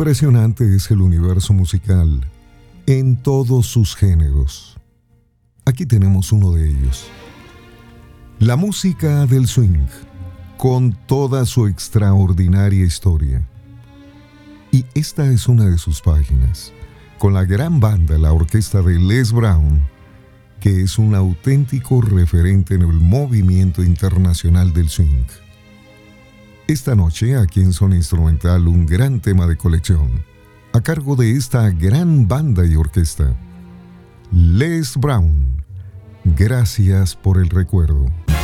impresionante es el universo musical en todos sus géneros. Aquí tenemos uno de ellos. La música del swing, con toda su extraordinaria historia. Y esta es una de sus páginas, con la gran banda, la orquesta de Les Brown, que es un auténtico referente en el movimiento internacional del swing. Esta noche, aquí en Zona Instrumental, un gran tema de colección, a cargo de esta gran banda y orquesta, Les Brown. Gracias por el recuerdo.